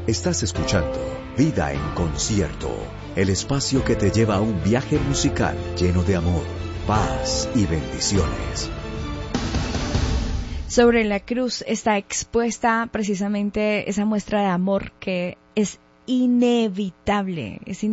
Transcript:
Estás escuchando Vida en Concierto, el espacio que te lleva a un viaje musical lleno de amor, paz y bendiciones. Sobre la cruz está expuesta precisamente esa muestra de amor que es inevitable,